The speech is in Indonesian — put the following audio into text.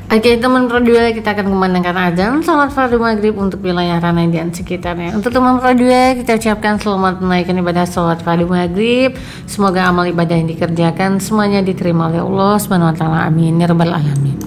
Oke teman Pro 2, kita akan kumandangkan azan salat fardu maghrib untuk wilayah Ranai dan sekitarnya. Untuk teman Pro 2, kita ucapkan selamat menaikkan ibadah salat fardu maghrib. Semoga amal ibadah yang dikerjakan semuanya diterima oleh Allah SWT. Amin ya rabbal alamin.